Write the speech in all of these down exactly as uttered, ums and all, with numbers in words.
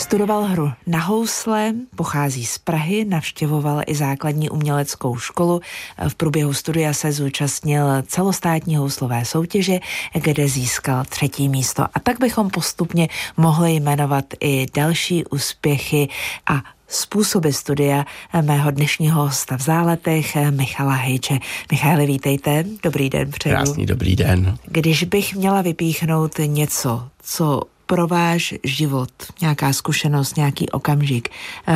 Studoval hru na housle, pochází z Prahy, navštěvoval i základní uměleckou školu. V průběhu studia se zúčastnil celostátní houslové soutěže, kde získal třetí místo. A tak bychom postupně mohli jmenovat i další úspěchy a způsoby studia mého dnešního hosta v Záletech, Michala Hejče. Michale, vítejte, dobrý den přeju. Krásný dobrý den. Když bych měla vypíchnout něco, co pro váš život, nějaká zkušenost, nějaký okamžik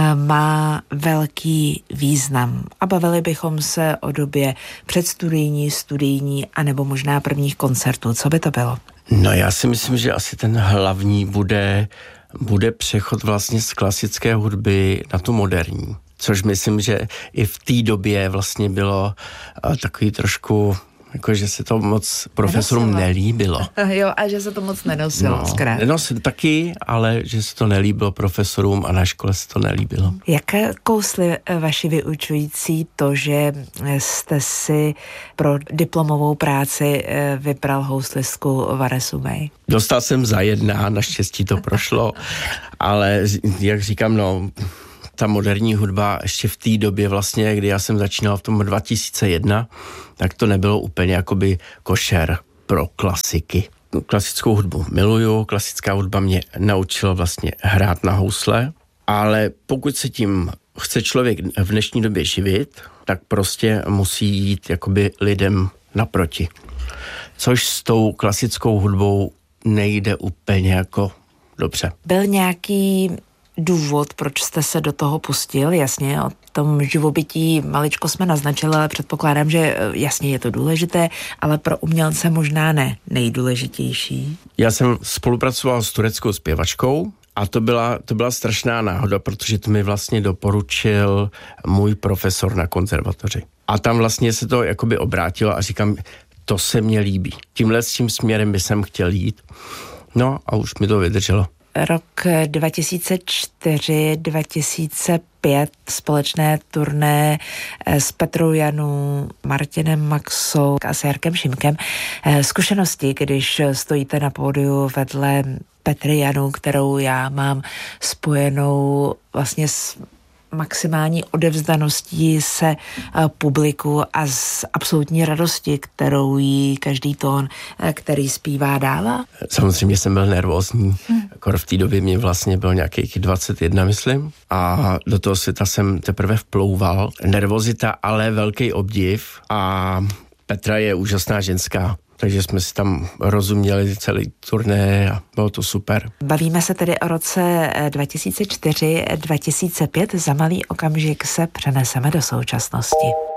má velký význam a bavili bychom se o době předstudijní, studijní anebo možná prvních koncertů. Co by to bylo? No já si myslím, že asi ten hlavní bude, bude přechod vlastně z klasické hudby na tu moderní. Což myslím, že i v té době vlastně bylo takový trošku... Jako, že se to moc profesorům nenosilo. Nelíbilo. Jo, a že se to moc nenosilo. No, nenosilo taky, ale že se to nelíbilo profesorům a na škole se to nelíbilo. Jak kousli vaši vyučující to, že jste si pro diplomovou práci vybral houslistku Varesu May? Dostal jsem za jedna, naštěstí to prošlo, ale jak říkám, no... ta moderní hudba ještě v té době vlastně, kdy já jsem začínal v tom dva tisíce jedna, tak to nebylo úplně jakoby košer pro klasiky. Klasickou hudbu miluju, klasická hudba mě naučila vlastně hrát na housle, ale pokud se tím chce člověk v dnešní době živit, tak prostě musí jít jakoby lidem naproti. Což s tou klasickou hudbou nejde úplně jako dobře. Byl nějaký důvod, proč jste se do toho pustil? Jasně, o tom živobytí maličko jsme naznačili, ale předpokládám, že jasně je to důležité, ale pro umělce možná ne nejdůležitější. Já jsem spolupracoval s tureckou zpěvačkou a to byla, to byla strašná náhoda, protože to mi vlastně doporučil můj profesor na konzervatoři. A tam vlastně se to jakoby obrátilo a říkám, to se mně líbí. Tímhle s tím směrem by jsem chtěl jít. No a už mi to vydrželo. Rok dva tisíce čtyři dva tisíce pět, společné turné s Petrou Janů, Martinem Maxou a s Jarkem Šimkem. Zkušenosti, když stojíte na pódiu vedle Petry Janů, kterou já mám spojenou vlastně s maximální odevzdaností se publiku a z absolutní radosti, kterou jí každý tón, který zpívá, dává? Samozřejmě jsem byl nervózní. Hmm. Akor v té době mě vlastně bylo nějakých dvacet jedna, myslím. A do toho světa jsem teprve vplouval. Nervozita, ale velký obdiv. A Petra je úžasná ženská. Takže jsme si tam rozuměli celý turné a bylo to super. Bavíme se tedy o roce dva tisíce čtyři dva tisíce pět. Za malý okamžik se přeneseme do současnosti.